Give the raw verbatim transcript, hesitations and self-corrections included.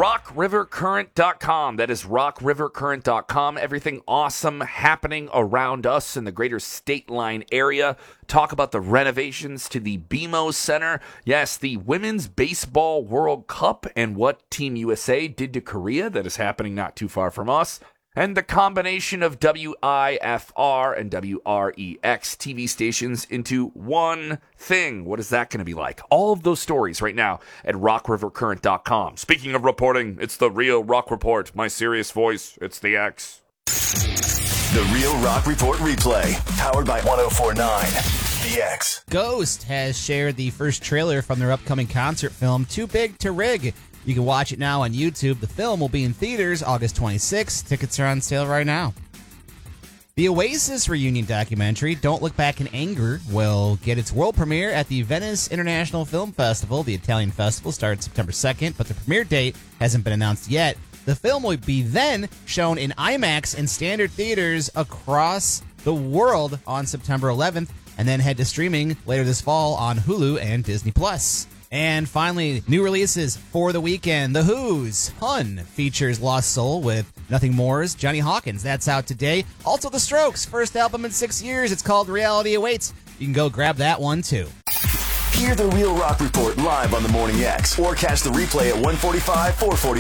rock river current dot com. That is rock river current dot com. Everything awesome happening around us in the greater State Line area. Talk about the renovations to the B M O Center. Yes, the Women's Baseball World Cup and what Team U S A did to Korea. That is happening not too far from us. And the combination of W I F R and W R E X T V stations into one thing. What is that going to be like? All of those stories right now at rock river current dot com. Speaking of reporting, it's the Real Rock Report. My serious voice, it's the X. The Real Rock Report replay, powered by one oh four point nine The X. Ghost has shared the first trailer from their upcoming concert film, Too Big to Rig. You can watch it now on YouTube. The film will be in theaters August twenty-sixth. Tickets are on sale right now. The Oasis reunion documentary, Don't Look Back in Anger, will get its world premiere at the Venice International Film Festival. The Italian festival starts September second, but the premiere date hasn't been announced yet. The film will be then shown in IMAX and standard theaters across the world on September eleventh, and then head to streaming later this fall on Hulu and Disney Plus. And finally, new releases for the weekend. The Who's Hun features Lost Soul with Nothing More's Johnny Hawkins. That's out today. Also, The Strokes' first album in six years. It's called Reality Awaits. You can go grab that one, too. Hear the Real Rock Report live on the Morning X or catch the replay at one forty-five, four forty